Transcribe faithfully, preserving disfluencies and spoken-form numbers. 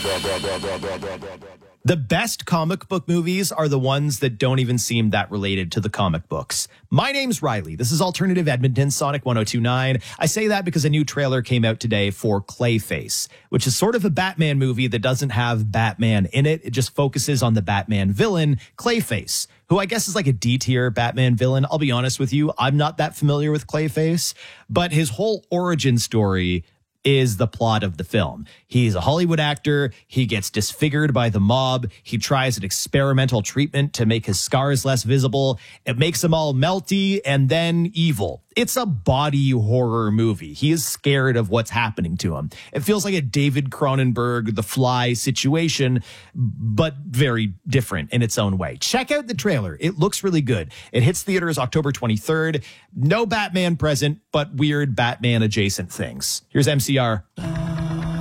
The best comic book movies are the ones that don't even seem that related to the comic books. My name's Riley. This is Alternative Edmonton, Sonic one oh two point nine. I say that because a new trailer came out today for Clayface, which is sort of a Batman movie that doesn't have Batman in it. It just focuses on the Batman villain, Clayface, who I guess is like a D-tier Batman villain. I'll be honest with you, I'm not that familiar with Clayface, but his whole origin story is the plot of the film. He's a Hollywood actor. He gets disfigured by the mob. He tries an experimental treatment to make his scars less visible. It makes him all melty and then evil. It's a body horror movie. He is scared of what's happening to him. It feels like a David Cronenberg, The Fly situation, but very different in its own way. Check out the trailer. It looks really good. It hits theaters October twenty-third. No Batman present, but weird Batman adjacent things. Here's M C R.